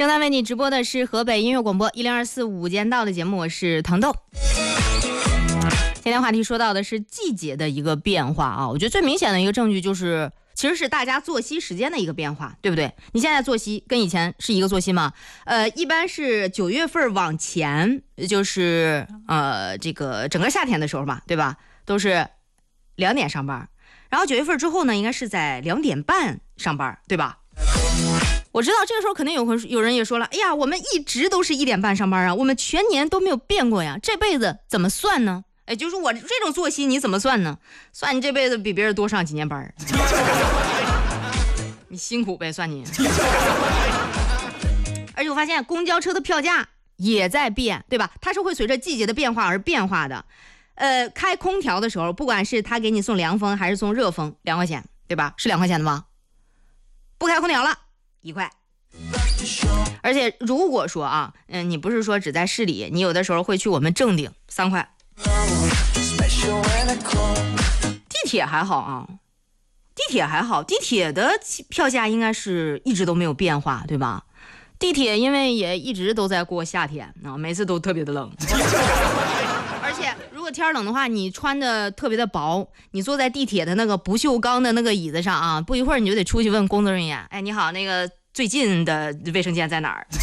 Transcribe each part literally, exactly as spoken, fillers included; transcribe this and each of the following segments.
正在为你直播的是河北音乐广播一零二四午间到的节目，我是糖豆。今天话题说到的是季节的一个变化啊，我觉得最明显的一个证据就是，其实是大家作息时间的一个变化，对不对？你现在作息跟以前是一个作息吗？呃，一般是九月份往前，就是呃这个整个夏天的时候嘛，对吧？都是两点上班，然后九月份之后呢，应该是在两点半上班，对吧？我知道这个时候肯定有有人也说了，哎呀，我们一直都是一点半上班啊，我们全年都没有变过呀，这辈子怎么算呢？哎，就是我这种作息你怎么算呢？算你这辈子比别人多上几年班，你辛苦呗，算你。而且我发现公交车的票价也在变，对吧？它是会随着季节的变化而变化的。呃，开空调的时候，不管是他给你送凉风还是送热风，两块钱，对吧？是两块钱的吗？不开空调了，一块。而且如果说啊，嗯、呃，你不是说只在市里，你有的时候会去我们正定，三块。地铁还好啊，地铁还好，地铁的票价应该是一直都没有变化，对吧？地铁因为也一直都在过夏天啊，每次都特别的冷。而且如果天冷的话，你穿的特别的薄，你坐在地铁的那个不锈钢的那个椅子上啊，不一会儿你就得出去问工作人员，哎，你好，那个最近的卫生间在哪儿？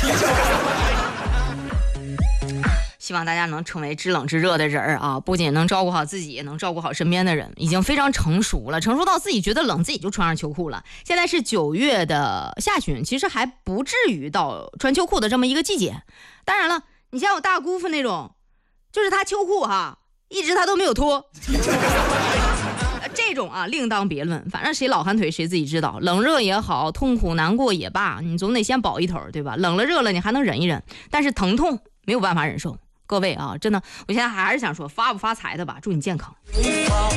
希望大家能成为知冷知热的人啊，不仅能照顾好自己，也能照顾好身边的人，已经非常成熟了，成熟到自己觉得冷，自己就穿上秋裤了。现在是九月的下旬，其实还不至于到穿秋裤的这么一个季节。当然了，你像我大姑父那种，就是他秋裤哈，一直他都没有脱。这种啊另当别论，反正谁老寒腿谁自己知道，冷热也好，痛苦难过也罢，你总得先保一头，对吧？冷了热了你还能忍一忍，但是疼痛没有办法忍受。各位啊，真的，我现在还是想说，发不发财的吧，祝你健康。